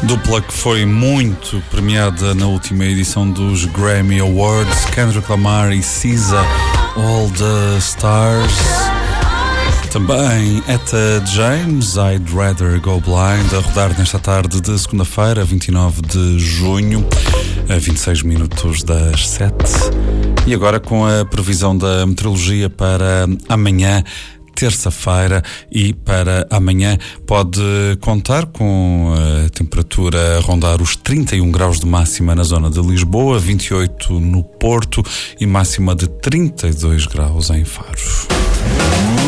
Dupla que foi muito premiada na última edição dos Grammy Awards, Kendrick Lamar e SZA, All the Stars. Também Etta James, I'd Rather Go Blind, a rodar nesta tarde de segunda-feira, 29 de junho, a 26 minutos das 7. E agora com a previsão da meteorologia para amanhã, terça-feira, e para amanhã pode contar com a temperatura a rondar os 31 graus de máxima na zona de Lisboa, 28 no Porto e máxima de 32 graus em Faro.